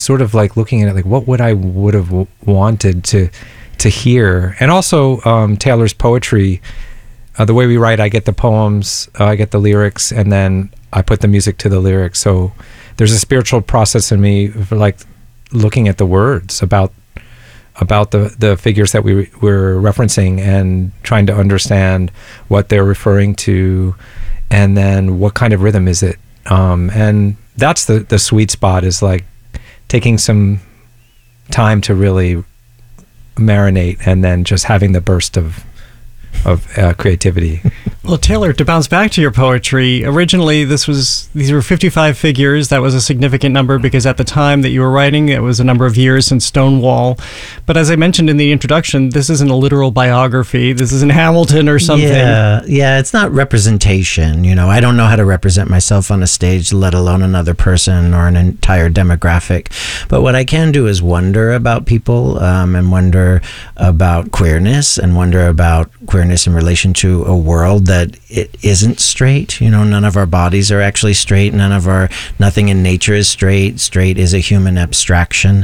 sort of like looking at it like, what would have wanted to hear. And also Taylor's poetry, the way we write, I get the poems, I get the lyrics, and then I put the music to the lyrics. So there's a spiritual process in me for like looking at the words about the figures that we were referencing and trying to understand what they're referring to, and then what kind of rhythm is it. And that's the sweet spot, is like taking some time to really marinate and then just having the burst of creativity. Well, Taylor, to bounce back to your poetry, originally these were 55 figures. That was a significant number because at the time that you were writing, it was a number of years since Stonewall. But as I mentioned in the introduction, this isn't a literal biography. This isn't Hamilton or something. Yeah, it's not representation. I don't know how to represent myself on a stage, let alone another person or an entire demographic. But what I can do is wonder about people and wonder about queerness and wonder about queerness in relation to a world that it isn't straight. None of our bodies are actually straight. Nothing in nature is straight. Straight is a human abstraction.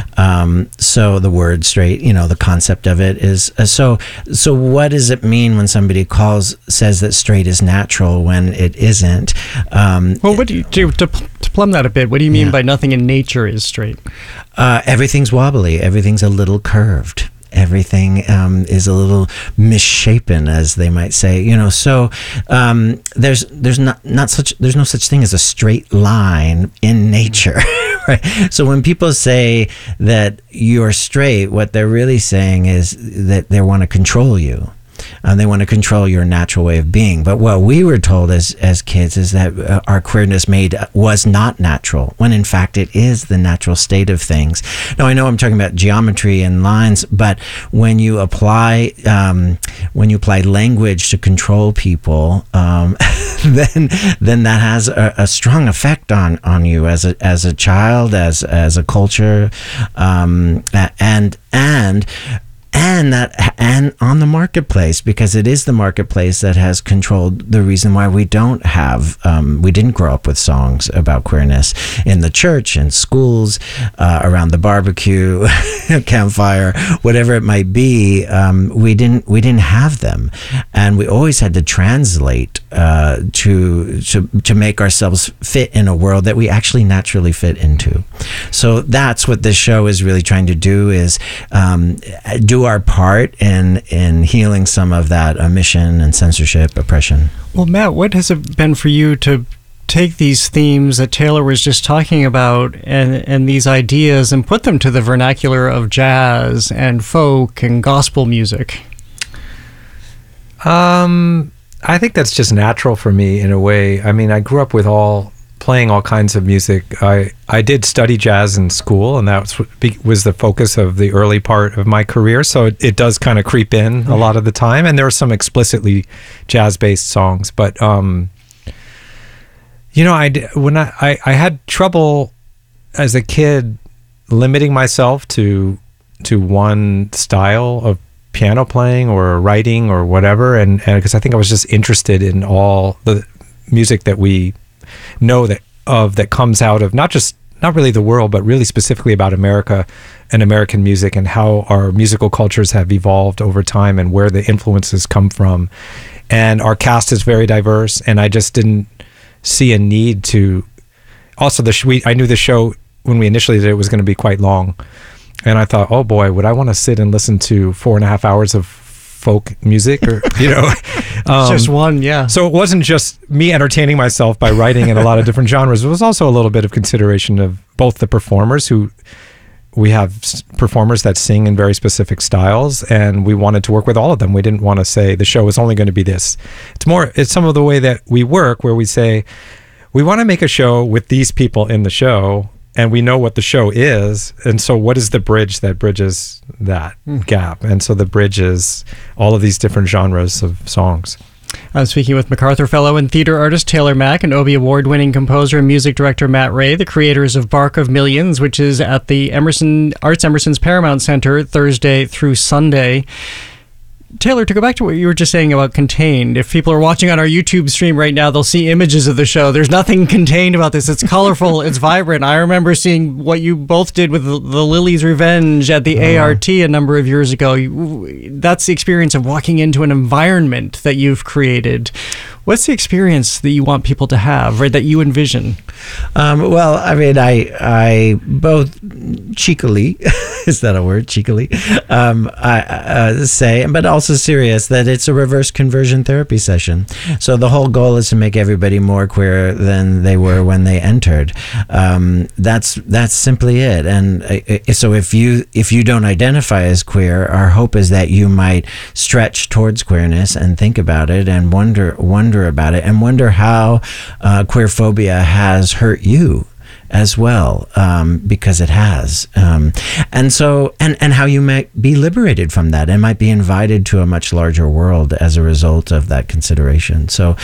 So the word straight, the concept of it is, so what does it mean when somebody says that straight is natural when it isn't? Well, what do you do to plumb that a bit? What do you mean by nothing in nature is straight? Everything's wobbly. Everything's a little curved. Everything is a little misshapen, as they might say. So there's no such thing as a straight line in nature. Right. So when people say that you're straight, what they're really saying is that they want to control you. They want to control your natural way of being. But what we were told as kids is that our queerness was not natural, when in fact it is the natural state of things. Now, I know I'm talking about geometry and lines, but when you apply language to control people, then that has a strong effect on you as a child, as a culture, and on the marketplace, because it is the marketplace that has controlled the reason why we didn't grow up with songs about queerness in the church, in schools, around the barbecue, campfire, whatever it might be. We didn't have them, and we always had to translate to make ourselves fit in a world that we actually naturally fit into. So that's what this show is really trying to do, is do our part in healing some of that omission and censorship, oppression. Well, Matt, what has it been for you to take these themes that Taylor was just talking about and these ideas and put them to the vernacular of jazz and folk and gospel music? I think that's just natural for me in a way. I mean, I grew up with playing all kinds of music. I did study jazz in school, and that was the focus of the early part of my career. So it does kind of creep in a lot of the time, and there are some explicitly jazz-based songs. But I had trouble as a kid limiting myself to one style of piano playing or writing or whatever, and because I think I was just interested in all the music that we know that comes out of not really the world, but really specifically about America and American music, and how our musical cultures have evolved over time and where the influences come from. And our cast is very diverse, and I just didn't see a need to. Also, I knew the show when we initially did it was going to be quite long, and I thought, oh boy, would I want to sit and listen to 4.5 hours of folk music, or just one, yeah. So it wasn't just me entertaining myself by writing in a lot of different genres. It was also a little bit of consideration of both the performers, who we have performers that sing in very specific styles, and we wanted to work with all of them. We didn't want to say the show is only going to be this. It's some of the way that we work, where we say we want to make a show with these people in the show, and we know what the show is, and so what is the bridge that bridges that gap? And so the bridge is all of these different genres of songs. I'm speaking with MacArthur Fellow and theater artist Taylor Mack and Obie Award-winning composer and music director Matt Ray, the creators of Bark of Millions, which is at the Arts Emerson's Paramount Center Thursday through Sunday. Taylor, to go back to what you were just saying about contained, if people are watching on our YouTube stream right now, they'll see images of the show. There's nothing contained about this. It's colorful. It's vibrant. I remember seeing what you both did with the Lily's Revenge at the ART a number of years ago. That's the experience of walking into an environment that you've created. What's the experience that you want people to have, right, that you envision? Well, I mean, I both cheekily, is that a word, cheekily, I say, but also serious, that it's a reverse conversion therapy session. So the whole goal is to make everybody more queer than they were when they entered. That's simply it. And so if you don't identify as queer, our hope is that you might stretch towards queerness and think about it and wonder about it and wonder how queer phobia has hurt you as well, because it has, and so and how you might be liberated from that and might be invited to a much larger world as a result of that consideration. So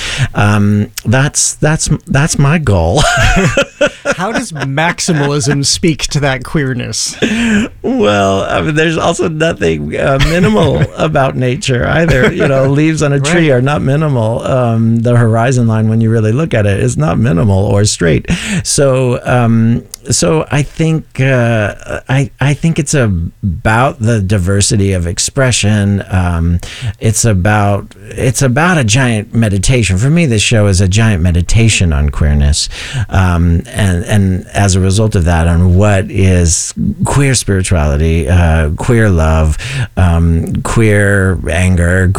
that's my goal. How does maximalism speak to that queerness? Well, I mean, there's also nothing minimal about nature either. You know, leaves on a tree are not minimal. The horizon line, when you really look at it, is not minimal or straight. So I think it's about the diversity of expression. It's about a giant meditation. For me, this show is a giant meditation on queerness, and as a result of that, on what is queer spirituality, queer love, queer anger,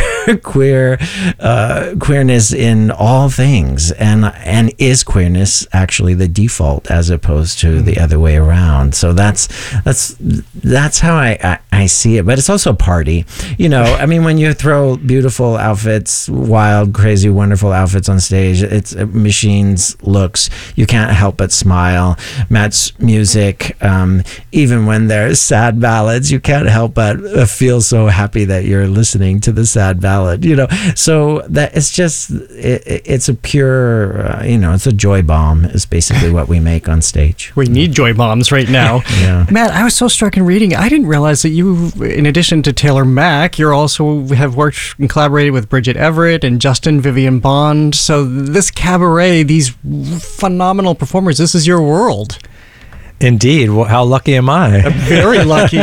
queerness in all things, and is queerness actually the default as opposed to the other way around? So that's how I see it. But it's also a party, you know. I mean, when you throw beautiful outfits, wild, crazy, wonderful outfits on stage, it's machines looks. You can't help but smile. Matt's music, even when there's sad ballads, you can't help but feel so happy that you're listening to the sad ballad, you know. So that it's just it's a pure, it's a joy bomb is basically what we make on stage. We need joy bombs right now. Yeah. Matt, I was so struck in reading. I didn't realize that you, in addition to Taylor Mack, you also have worked and collaborated with Bridget Everett and Justin Vivian Bond. So this cabaret, these phenomenal performers, this is your world. Indeed. Well, how lucky am I? Very lucky.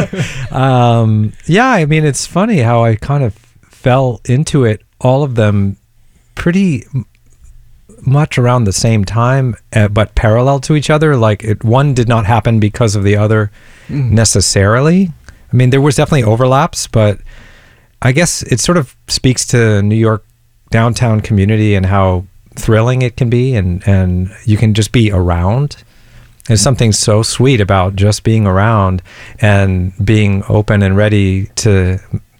Yeah, I mean, it's funny how I kind of fell into it, all of them pretty much around the same time, but parallel to each other. Like one did not happen because of the other necessarily. I mean, there was definitely overlaps, but I guess it sort of speaks to New York downtown community and how thrilling it can be, and you can just be around. There's something so sweet about just being around and being open and ready to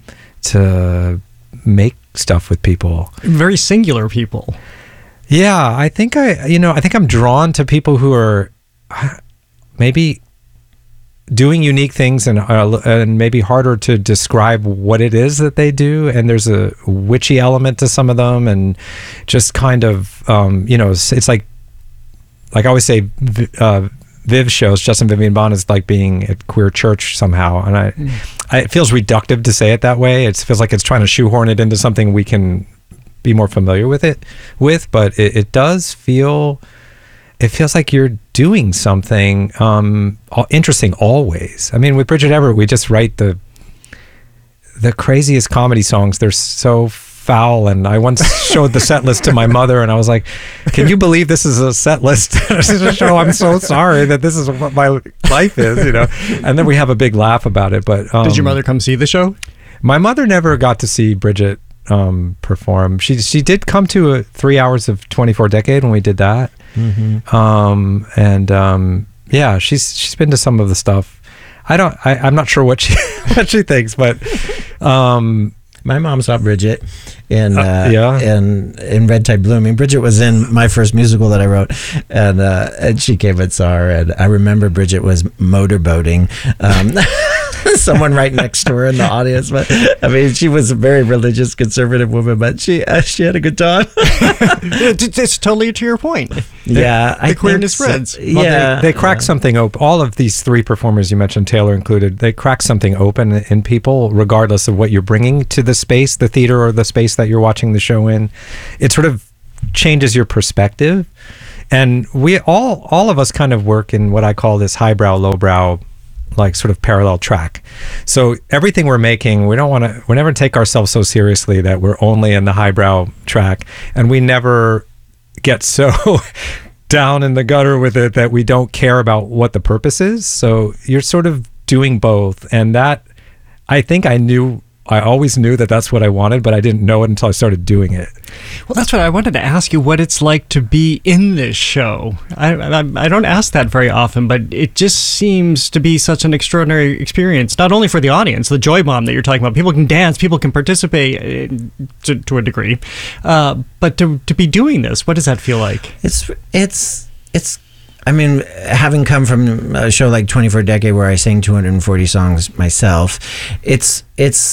make stuff with people. Very singular people. Yeah, I think I'm drawn to people who are maybe doing unique things and maybe harder to describe what it is that they do. And there's a witchy element to some of them, and just kind of it's like I always say, Viv shows, Justin Vivian Bond is like being at queer church somehow, and it feels reductive to say it that way. It feels like it's trying to shoehorn it into something we can be more familiar with, but it does feel, it feels like you're doing something interesting always. I mean, with Bridget Everett, we just write the craziest comedy songs. They're so foul, and I once showed the set list to my mother, and I was like, can you believe this is a set list? Show, I'm so sorry that this is what my life is, and then we have a big laugh about it. But did your mother come see the show? My mother never got to see Bridget perform. She did come to 3 hours of 24 Decade when we did that. Yeah, she's been to some of the stuff. I'm not sure what she thinks, but my mom saw Bridget in Red Tide Blooming. Bridget was in my first musical that I wrote, and she came and saw her. And I remember Bridget was motorboating. someone right next to her in the audience. But I mean, she was a very religious, conservative woman, but she had a good time. It's totally to your point. Yeah, the queerness spreads. Well, they crack something open. All of these three performers you mentioned, Taylor included, they crack something open in people, regardless of what you're bringing to the space, the theater, or the space that you're watching the show in. It sort of changes your perspective. And we all of us kind of work in what I call this highbrow, lowbrow, like sort of parallel track. So everything we're making, we never take ourselves so seriously that we're only in the highbrow track, and we never get so down in the gutter with it that we don't care about what the purpose is. So you're sort of doing both, and that I always knew that that's what I wanted, but I didn't know it until I started doing it. Well, that's what I wanted to ask you, what it's like to be in this show. I don't ask that very often, but it just seems to be such an extraordinary experience, not only for the audience, the joy bomb that you're talking about. People can dance, people can participate to a degree, but to be doing this, what does that feel like? It's I mean, having come from a show like 24 Decade where I sang 240 songs myself, it's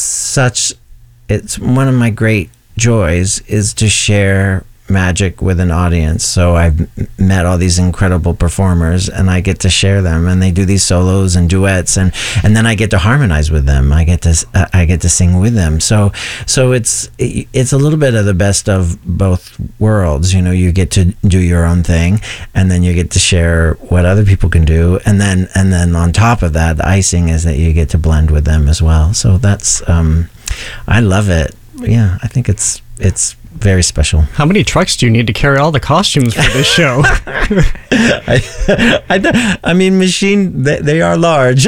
one of my great joys is to share magic with an audience. So I've met all these incredible performers, and I get to share them, and they do these solos and duets, and then I get to harmonize with them. I get to sing with them. So it's a little bit of the best of both worlds. You know, you get to do your own thing, and then you get to share what other people can do, and then on top of that, the icing is that you get to blend with them as well. So that's I love it. Yeah, I think it's very special. How many trucks do you need to carry all the costumes for this show? I mean, they are large.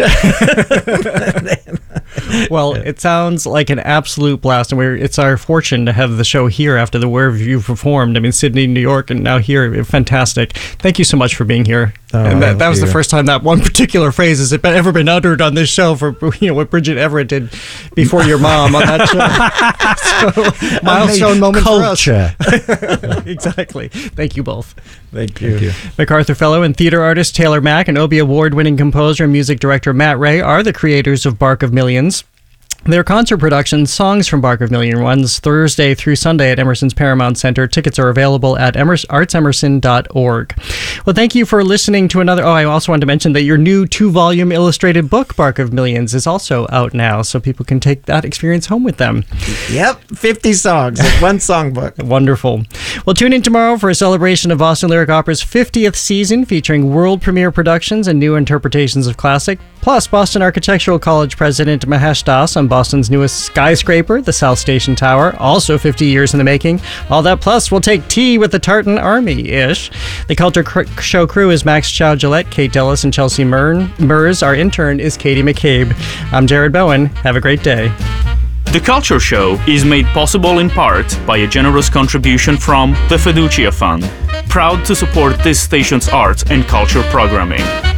Well, it sounds like an absolute blast, and it's our fortune to have the show here after where you've performed. I mean, Sydney, New York, and now here. Fantastic. Thank you so much for being here. And that was the first time that one particular phrase has ever been uttered on this show for what Bridget Everett did before your mom on that show. So, milestone moment culture. For us. Exactly. Thank you both. Thank you. MacArthur Fellow and theater artist Taylor Mack and Obie Award-winning composer and music director Matt Ray are the creators of Bark of Millions. Their concert production, Songs from Bark of Million, runs Thursday through Sunday at Emerson's Paramount Center. Tickets are available at artsemerson.org. Well, thank you for listening to another... Oh, I also wanted to mention that your new 2-volume illustrated book, Bark of Millions, is also out now, so people can take that experience home with them. Yep, 50 songs, one songbook. Wonderful. Well, tune in tomorrow for a celebration of Boston Lyric Opera's 50th season, featuring world premiere productions and new interpretations of classic, plus Boston Architectural College President Mahesh Das on Boston's newest skyscraper, the South Station Tower, also 50 years in the making. All that plus we'll take tea with the Tartan Army-ish. The Culture Show crew is Max Chow-Gillette, Kate Dellis, and Chelsea Mers. Our intern is Katie McCabe. I'm Jared Bowen. Have a great day. The Culture Show is made possible in part by a generous contribution from the Fiducia Fund, proud to support this station's arts and culture programming.